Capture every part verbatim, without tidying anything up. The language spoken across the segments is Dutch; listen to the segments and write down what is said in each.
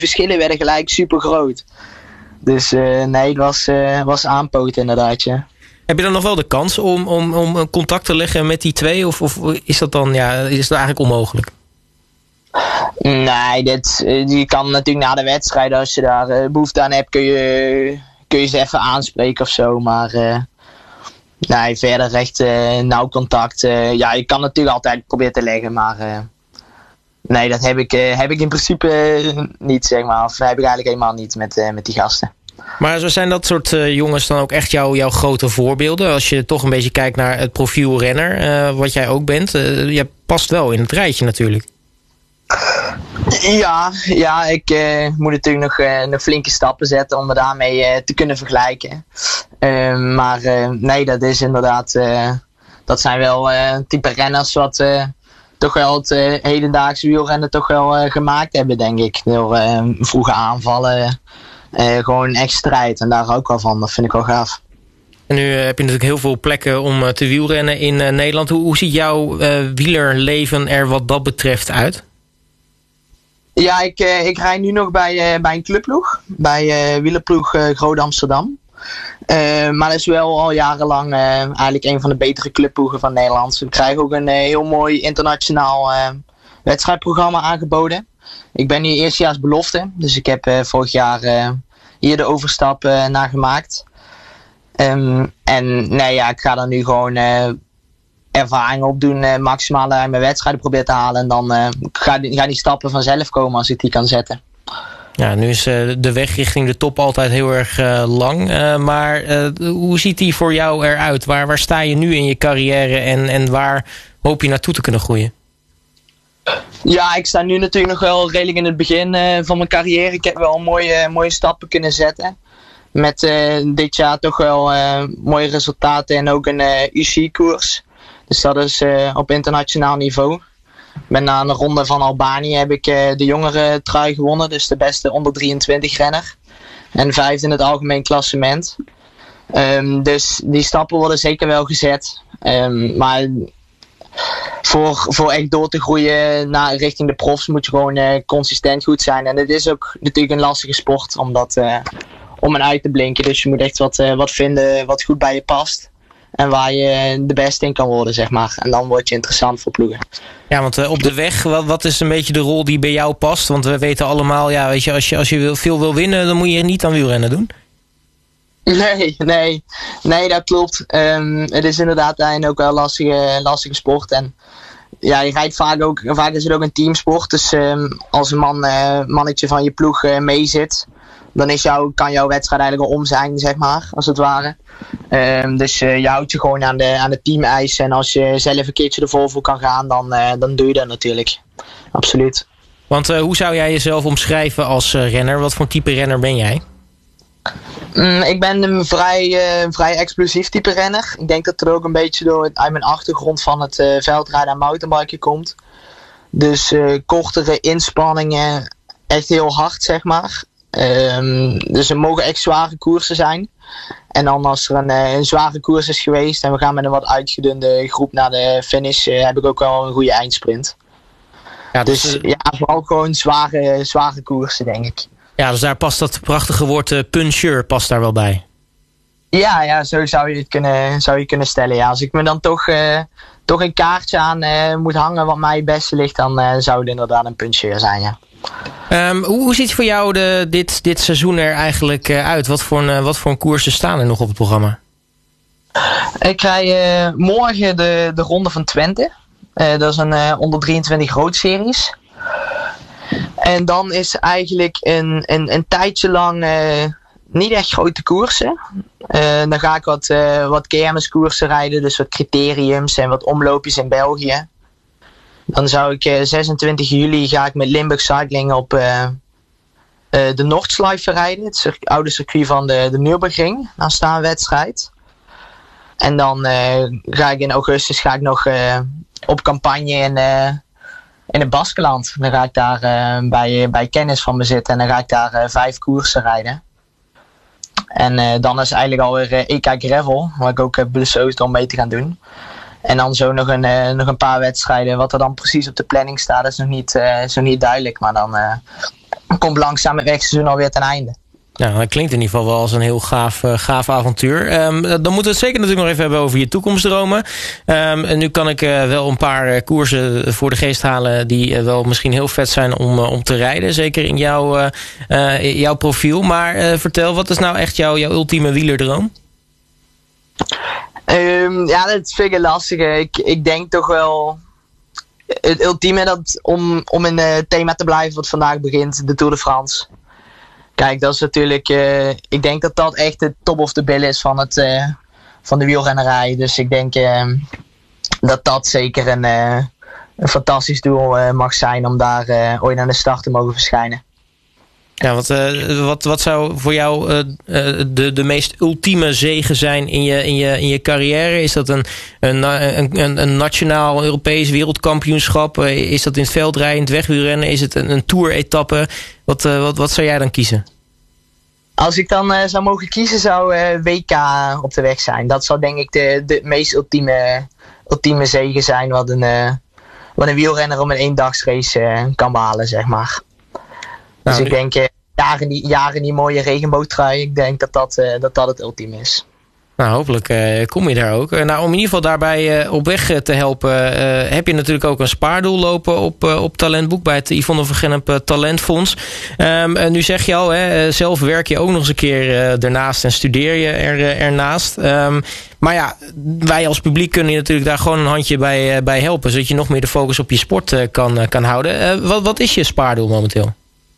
verschillen werden gelijk super groot. Dus uh, nee, het was, uh, was aanpoten inderdaad, ja. Heb je dan nog wel de kans om, om, om contact te leggen met die twee? Of, of is dat dan ja, is dat eigenlijk onmogelijk? Nee, dit, je kan natuurlijk na de wedstrijd, als je daar uh, behoefte aan hebt, kun je, kun je ze even aanspreken of zo. Maar uh, nee, verder echt uh, nauw contact. Uh, ja, je kan natuurlijk altijd proberen te leggen, maar uh, nee, dat heb ik, uh, heb ik in principe uh, niet, zeg maar. Of heb ik eigenlijk helemaal niet met, uh, met die gasten. Maar zijn dat soort uh, jongens dan ook echt jou, jouw grote voorbeelden? Als je toch een beetje kijkt naar het profiel renner, uh, wat jij ook bent. Uh, je past wel in het rijtje natuurlijk. Ja, ja ik uh, moet natuurlijk nog, uh, nog flinke stappen zetten om me daarmee uh, te kunnen vergelijken. Uh, maar uh, nee, dat is inderdaad, uh, dat zijn wel uh, type renners wat uh, toch wel het uh, hedendaagse wielrennen toch wel uh, gemaakt hebben, denk ik. Door uh, vroege aanvallen, uh, gewoon echt strijd en daar hou ik wel van, dat vind ik wel gaaf. En nu heb je natuurlijk heel veel plekken om uh, te wielrennen in uh, Nederland. Hoe, hoe ziet jouw uh, wielerleven er wat dat betreft uit? Ja, ik, uh, ik rijd nu nog bij, uh, bij een clubploeg. Bij uh, wielerploeg uh, Groot Amsterdam. Uh, maar dat is wel al jarenlang uh, eigenlijk een van de betere clubploegen van Nederland. We krijgen ook een uh, heel mooi internationaal uh, wedstrijdprogramma aangeboden. Ik ben hier eerstejaars belofte. Dus ik heb uh, vorig jaar uh, hier de overstap uh, naar gemaakt. Um, en nee, ja, ik ga dan nu gewoon uh, ervaring opdoen, uh, maximaal uit mijn wedstrijden proberen te halen. En dan uh, gaan die, die stappen vanzelf komen als ik die kan zetten. Ja, nu is uh, de weg richting de top altijd heel erg uh, lang. Uh, maar uh, hoe ziet die voor jou eruit? Waar, waar sta je nu in je carrière en, en waar hoop je naartoe te kunnen groeien? Ja, ik sta nu natuurlijk nog wel redelijk in het begin uh, van mijn carrière. Ik heb wel mooie, mooie stappen kunnen zetten. Met uh, dit jaar toch wel uh, mooie resultaten en ook een uh, U C I-koers. Dus dat is uh, op internationaal niveau. Ik ben na een ronde van Albanië heb ik uh, de jongere trui gewonnen. Dus de beste onder drieëntwintig renner. En vijfde in het algemeen klassement. Um, dus die stappen worden zeker wel gezet. Um, maar voor, voor echt door te groeien naar richting de profs moet je gewoon uh, consistent goed zijn. En het is ook natuurlijk een lastige sport om, dat, uh, om een uit te blinken. Dus je moet echt wat, uh, wat vinden wat goed bij je past. En waar je de beste in kan worden, zeg maar. En dan word je interessant voor ploegen. Ja, want uh, op de weg, wat, wat is een beetje de rol die bij jou past? Want we weten allemaal, ja, weet je, als je, als je wil, veel wil winnen, dan moet je niet aan wielrennen doen. Nee, nee. Nee, dat klopt. Um, het is inderdaad een ook wel een lastige, lastige sport. En ja, je rijdt vaak ook, vaak is het ook een teamsport. Dus um, als een man, uh, mannetje van je ploeg uh, mee zit, dan is jou, kan jouw wedstrijd eigenlijk al om zijn, zeg maar, als het ware. Um, dus uh, je houdt je gewoon aan de, aan de teameisen. En als je zelf een keertje ervoor voor kan gaan, dan, uh, dan doe je dat natuurlijk. Absoluut. Want uh, hoe zou jij jezelf omschrijven als uh, renner? Wat voor type renner ben jij? Mm, ik ben een vrij, uh, vrij explosief type renner. Ik denk dat het er ook een beetje door uit mijn achtergrond van het uh, veldrijden en mountainbiken komt. Dus uh, kortere inspanningen, echt heel hard, zeg maar. Um, dus er mogen echt zware koersen zijn. En dan als er een, een zware koers is geweest en we gaan met een wat uitgedunde groep naar de finish, uh, heb ik ook wel een goede eindsprint. Ja, dus, dus ja, vooral gewoon zware, zware koersen, denk ik. Ja, dus daar past dat prachtige woord uh, puncheur past daar wel bij. Ja, ja, zo zou je het kunnen, zou je kunnen stellen. Ja. Als ik me dan toch, uh, toch een kaartje aan uh, moet hangen wat mij het beste ligt, dan uh, zou het inderdaad een puncheur zijn, ja. Um, hoe, hoe ziet voor jou de, dit, dit seizoen er eigenlijk uh, uit? Wat voor, een, uh, wat voor een koersen staan er nog op het programma? Ik krijg uh, morgen de, de ronde van Twente. Uh, dat is een uh, onder drieëntwintig roodseries. En dan is eigenlijk een, een, een tijdje lang uh, niet echt grote koersen. Uh, dan ga ik wat, uh, wat kermiskoersen rijden, dus wat criteriums en wat omloopjes in België. Dan zou ik uh, zesentwintig juli ga ik met Limburg Cycling op uh, uh, de Noordslijven rijden. Het cir- oude circuit van de, de Nürburgring. Daar staat een wedstrijd. En dan uh, ga ik in augustus ga ik nog uh, op campagne in, uh, in het Baskeland. Dan ga ik daar uh, bij, bij kennis van me zitten en dan ga ik daar uh, vijf koersen rijden. En uh, dan is eigenlijk alweer uh, E K Gravel, waar ik ook heb besloten om mee te gaan doen. En dan zo nog een, uh, nog een paar wedstrijden. Wat er dan precies op de planning staat is nog niet, uh, is nog niet duidelijk. Maar dan uh, komt langzaam het wegseizoen alweer ten einde. Nou, dat klinkt in ieder geval wel als een heel gaaf, uh, gaaf avontuur. Um, dan moeten we het zeker natuurlijk nog even hebben over je toekomstdromen. Um, en nu kan ik uh, wel een paar uh, koersen voor de geest halen die uh, wel misschien heel vet zijn om, uh, om te rijden. Zeker in jouw, uh, uh, jouw profiel. Maar uh, vertel, wat is nou echt jouw, jouw ultieme wielerdroom? Um, ja, dat is veel lastiger. Ik, ik denk toch wel het ultieme dat om, om in het thema te blijven wat vandaag begint, de Tour de France. Kijk, dat is natuurlijk, uh, ik denk dat dat echt de top of the bill is van, het, uh, van de wielrennerij. Dus ik denk uh, dat dat zeker een, uh, een fantastisch doel uh, mag zijn om daar uh, ooit aan de start te mogen verschijnen. Ja, wat, uh, wat, wat zou voor jou uh, uh, de, de meest ultieme zege zijn in je, in je, in je carrière? Is dat een, een, een, een nationaal Europees wereldkampioenschap? Uh, is dat in het veldrijden, in het wegwielrennen? Is het een, een tour-etappe? Wat, uh, wat, wat zou jij dan kiezen? Als ik dan uh, zou mogen kiezen, zou uh, W K op de weg zijn. Dat zou denk ik de, de meest ultieme, ultieme zege zijn wat een, uh, wat een wielrenner om een eendagsrace uh, kan behalen, zeg maar. Dus nou, ik denk, uh, jaren, die, jaren die mooie regenboogtrui, ik denk dat dat, uh, dat, dat het ultieme is. Nou, hopelijk uh, kom je daar ook. Uh, nou, om in ieder geval daarbij uh, op weg uh, te helpen, uh, heb je natuurlijk ook een spaardoel lopen op, uh, op Talentboek bij het Yvonne van Gennep uh, Talentfonds. Um, uh, nu zeg je al, hè, uh, zelf werk je ook nog eens een keer uh, ernaast en studeer je er, uh, ernaast. Um, maar ja, wij als publiek kunnen je natuurlijk daar gewoon een handje bij, uh, bij helpen, zodat je nog meer de focus op je sport uh, kan, uh, kan houden. Uh, wat, wat is je spaardoel momenteel?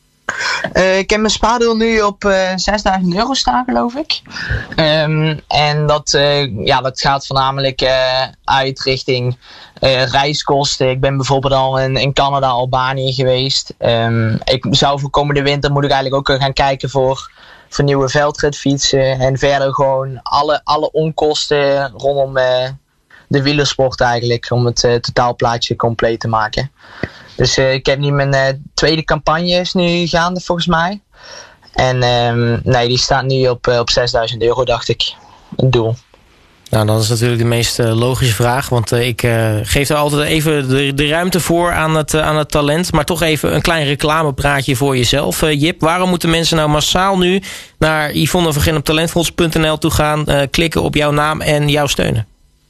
Uh, ik heb mijn spaardoel nu op uh, zesduizend euro staan, geloof ik. Um, en dat, uh, ja, dat gaat voornamelijk uh, uit richting uh, reiskosten. Ik ben bijvoorbeeld al in, in Canada, Albanië geweest. Um, ik zou voor komende winter moet ik eigenlijk ook gaan kijken voor, voor nieuwe veldritfietsen. En verder gewoon alle, alle onkosten rondom uh, de wielersport eigenlijk. Om het uh, totaalplaatje compleet te maken. Dus uh, ik heb nu mijn uh, tweede campagne is nu gaande volgens mij. En um, nee, die staat nu op, uh, op zesduizend euro, dacht ik. Een doel. Nou, dat is natuurlijk de meest uh, logische vraag. Want uh, ik uh, geef er altijd even de, de ruimte voor aan het, uh, aan het talent. Maar toch even een klein reclamepraatje voor jezelf. Uh, Jip, waarom moeten mensen nou massaal nu naar Yvonne van Gennep Talentfonds punt n l toe gaan, uh, klikken op jouw naam en jou steunen?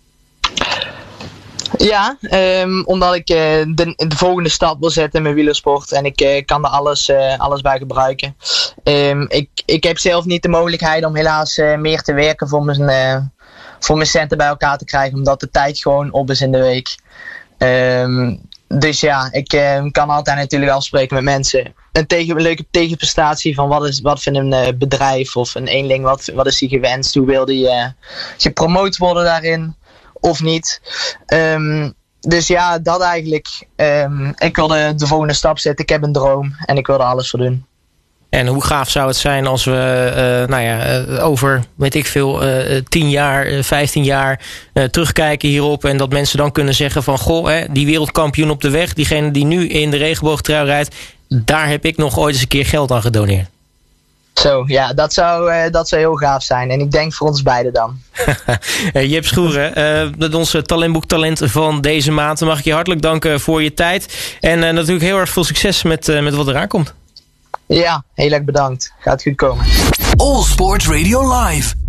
Ja, um, omdat ik uh, de, de volgende stap wil zetten in mijn wielersport. En ik uh, kan er alles, uh, alles bij gebruiken. Um, ik, ik heb zelf niet de mogelijkheid om helaas uh, meer te werken voor mijn, uh, voor mijn centen bij elkaar te krijgen. Omdat de tijd gewoon op is in de week. Um, dus ja, ik uh, kan altijd natuurlijk afspreken met mensen. Een, tegen, een leuke tegenprestatie van wat, is, wat vindt een uh, bedrijf of een eenling. Wat, wat is die gewenst? Hoe wil die uh, gepromoot worden daarin? Of niet. Um, dus ja, dat eigenlijk. Um, ik wilde de volgende stap zetten. Ik heb een droom. En ik wil er alles voor doen. En hoe gaaf zou het zijn als we uh, nou ja, uh, over, weet ik veel, uh, tien jaar, uh, vijftien jaar uh, terugkijken hierop. En dat mensen dan kunnen zeggen van, goh, hè, die wereldkampioen op de weg, diegene die nu in de regenboogtrui rijdt, daar heb ik nog ooit eens een keer geld aan gedoneerd. Zo, ja, dat zou, uh, dat zou heel gaaf zijn. En ik denk voor ons beiden dan. Jip Schoeren, uh, met ons talentboek Talent van deze maand. Mag ik je hartelijk danken voor je tijd. En uh, natuurlijk heel erg veel succes met, uh, met wat eraan komt. Ja, heel erg bedankt. Gaat goed komen. All Sports Radio Live.